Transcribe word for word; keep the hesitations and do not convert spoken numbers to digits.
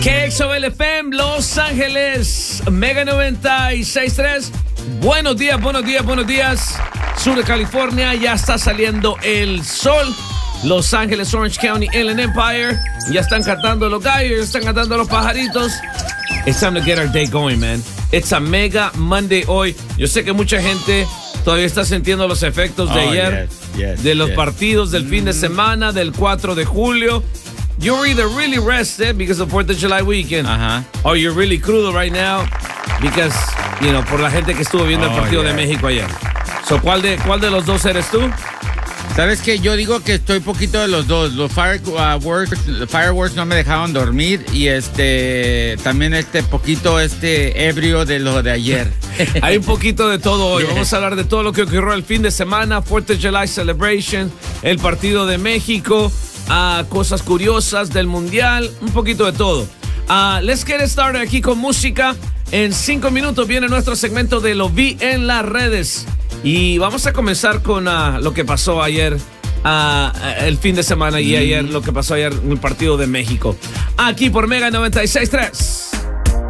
K X O L F M, Los Ángeles, Mega noventa y seis punto tres. Buenos días, buenos días, buenos días. Sur de California, ya está saliendo el sol. Los Ángeles, Orange County, Inland Empire, ya están cantando los gallos, ya están cantando los pajaritos. It's time to get our day going, man. It's a Mega Monday hoy. Yo sé que mucha gente todavía está sintiendo los efectos de oh, ayer, yes, yes, de los yes. partidos del fin de semana, del cuatro de julio. You're either really rested because of fourth of July weekend, uh-huh. or you're really crudo right now because, you know, por la gente que estuvo viendo oh, el partido yeah. de México ayer. So, ¿cuál de, cuál de los dos eres tú? ¿Sabes qué? Yo digo que estoy poquito de los dos. Los fireworks, los fireworks no me dejaron dormir y este también este poquito este ebrio de lo de ayer. Hay un poquito de todo hoy. Vamos a hablar de todo lo que ocurrió el fin de semana, fourth of July celebration, el partido de México, uh, cosas curiosas del mundial, un poquito de todo. Uh, let's get started aquí con música. En cinco minutos viene nuestro segmento de Lo Vi en las Redes. Y vamos a comenzar con uh, lo que pasó ayer, uh, el fin de semana y ayer, lo que pasó ayer en el partido de México. Aquí por Mega noventa y seis punto tres.